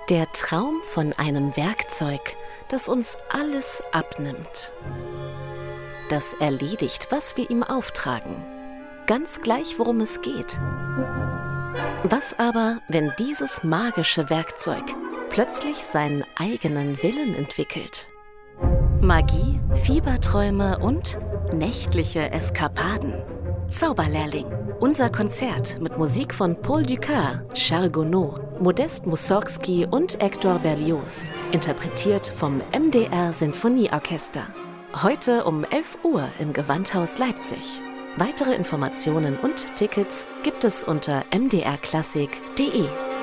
Der Traum von einem Werkzeug, das uns alles abnimmt. Das erledigt, was wir ihm auftragen. Ganz gleich, worum es geht. Was aber, wenn dieses magische Werkzeug plötzlich seinen eigenen Willen entwickelt? Magie, Fieberträume und nächtliche Eskapaden. Zauberlehrling. Unser Konzert mit Musik von Paul Dukas, Charles Gounod, Modeste Mussorgsky und Hector Berlioz. Interpretiert vom MDR Sinfonieorchester. Heute um 11 Uhr im Gewandhaus Leipzig. Weitere Informationen und Tickets gibt es unter mdrklassik.de.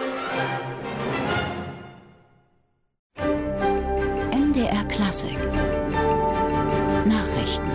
MDR Klassik Nachrichten.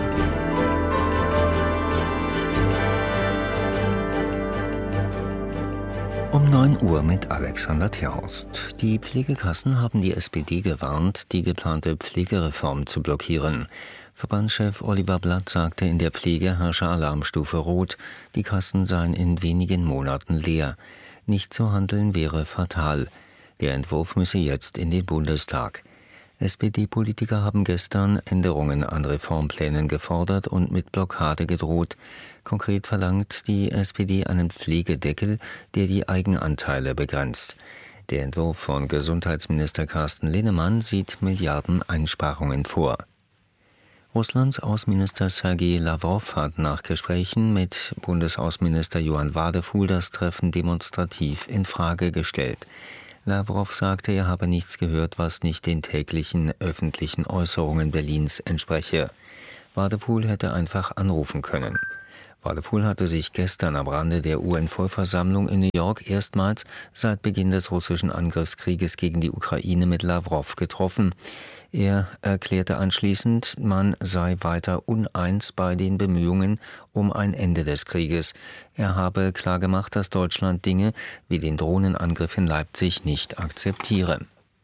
Um 9 Uhr mit Alexander Terhorst. Die Pflegekassen haben die SPD gewarnt, die geplante Pflegereform zu blockieren. Verbandschef Oliver Blatt sagte, in der Pflege herrsche Alarmstufe Rot. Die Kassen seien in wenigen Monaten leer. Nicht zu handeln wäre fatal. Der Entwurf müsse jetzt in den Bundestag. SPD-Politiker haben gestern Änderungen an Reformplänen gefordert und mit Blockade gedroht. Konkret verlangt die SPD einen Pflegedeckel, der die Eigenanteile begrenzt. Der Entwurf von Gesundheitsminister Carsten Linnemann sieht Milliardeneinsparungen vor. Russlands Außenminister Sergei Lavrov hat nach Gesprächen mit Bundesaußenminister Johann Wadefuhl das Treffen demonstrativ in Frage gestellt. Lavrov sagte, er habe nichts gehört, was nicht den täglichen öffentlichen Äußerungen Berlins entspreche. Wadefuhl hätte einfach anrufen können. Wadefuhl hatte sich gestern am Rande der UN-Vollversammlung in New York erstmals seit Beginn des russischen Angriffskrieges gegen die Ukraine mit Lavrov getroffen. Er erklärte anschließend, man sei weiter uneins bei den Bemühungen um ein Ende des Krieges. Er habe klargemacht, dass Deutschland Dinge wie den Drohnenangriff in Leipzig nicht akzeptiere.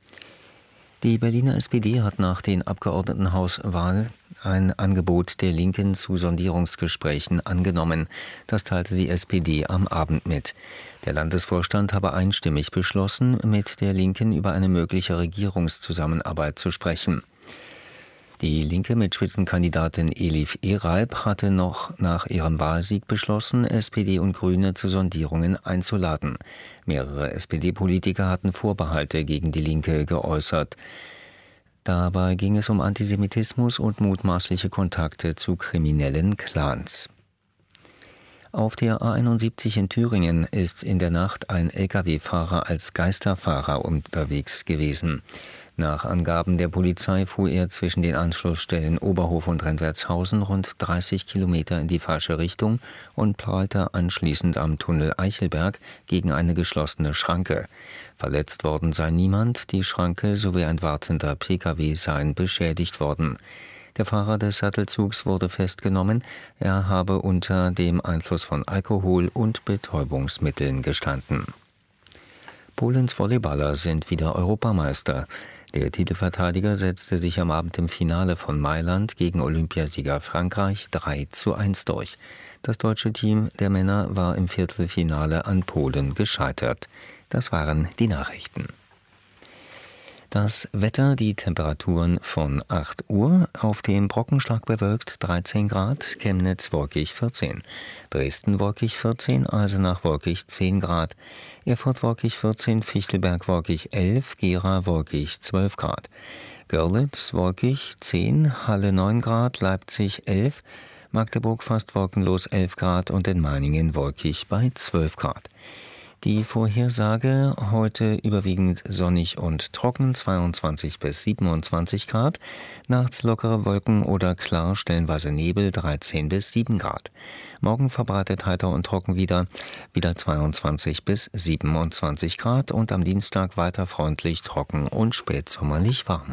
Die Berliner SPD hat nach den Abgeordnetenhauswahlen ein Angebot der Linken zu Sondierungsgesprächen angenommen. Das teilte die SPD am Abend mit. Der Landesvorstand habe einstimmig beschlossen, mit der Linken über eine mögliche Regierungszusammenarbeit zu sprechen. Die Linke mit Spitzenkandidatin Elif Eralp hatte noch nach ihrem Wahlsieg beschlossen, SPD und Grüne zu Sondierungen einzuladen. Mehrere SPD-Politiker hatten Vorbehalte gegen die Linke geäußert. Dabei ging es um Antisemitismus und mutmaßliche Kontakte zu kriminellen Clans. Auf der A71 in Thüringen ist in der Nacht ein Lkw-Fahrer als Geisterfahrer unterwegs gewesen. Nach Angaben der Polizei fuhr er zwischen den Anschlussstellen Oberhof und Rentwertshausen rund 30 Kilometer in die falsche Richtung und prallte anschließend am Tunnel Eichelberg gegen eine geschlossene Schranke. Verletzt worden sei niemand, die Schranke sowie ein wartender Pkw seien beschädigt worden. Der Fahrer des Sattelzugs wurde festgenommen, er habe unter dem Einfluss von Alkohol und Betäubungsmitteln gestanden. Polens Volleyballer sind wieder Europameister. Der Titelverteidiger setzte sich am Abend im Finale von Mailand gegen Olympiasieger Frankreich 3:1 durch. Das deutsche Team der Männer war im Viertelfinale an Polen gescheitert. Das waren die Nachrichten. Das Wetter, die Temperaturen von 8 Uhr, auf dem Brocken stark bewölkt 13 Grad, Chemnitz wolkig 14, Dresden wolkig 14, Eisenach wolkig 10 Grad, Erfurt wolkig 14, Fichtelberg wolkig 11, Gera wolkig 12 Grad, Görlitz wolkig 10, Halle 9 Grad, Leipzig 11, Magdeburg fast wolkenlos 11 Grad und in Meiningen wolkig bei 12 Grad. Die Vorhersage: heute überwiegend sonnig und trocken, 22 bis 27 Grad. Nachts lockere Wolken oder klar, stellenweise Nebel, 13 bis 7 Grad. Morgen verbreitet heiter und trocken wieder 22 bis 27 Grad und am Dienstag weiter freundlich, trocken und spätsommerlich warm.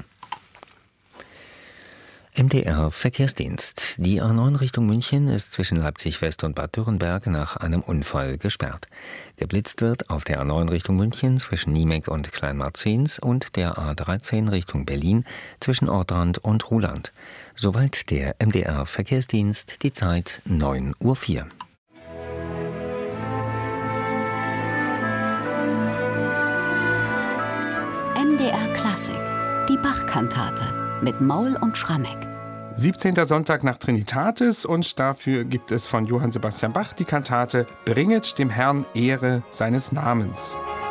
MDR Verkehrsdienst. Die A9 Richtung München ist zwischen Leipzig West und Bad Dürrenberg nach einem Unfall gesperrt. Geblitzt wird auf der A9 Richtung München zwischen Niemek und Kleinmarzens und der A13 Richtung Berlin zwischen Ortrand und Ruhland. Soweit der MDR Verkehrsdienst, die Zeit 9:04 Uhr. Bach-Kantate mit Maul und Schrammeck. 17. Sonntag nach Trinitatis und dafür gibt es von Johann Sebastian Bach die Kantate Bringet dem Herrn Ehre seines Namens.